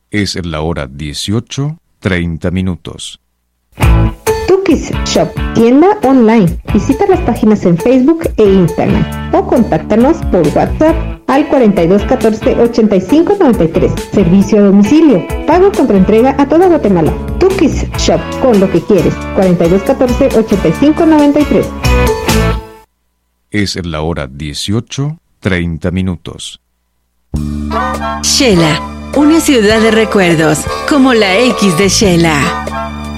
Es la hora 18:30. Tukis Shop, tienda online. Visita las páginas en Facebook e Instagram o contáctanos por WhatsApp al 4214-8593. Servicio a domicilio. Pago contra entrega a toda Guatemala. Tukis Shop, con lo que quieres. 4214-8593. Es la hora 18:30. Xela, una ciudad de recuerdos, como la X de Xela.